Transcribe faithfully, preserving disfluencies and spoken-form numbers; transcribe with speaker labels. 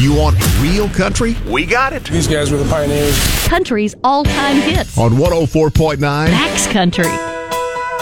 Speaker 1: You want real country?
Speaker 2: We got it.
Speaker 3: These guys were the pioneers.
Speaker 4: Country's all-time hits.
Speaker 1: On one oh four point nine
Speaker 4: Max Country.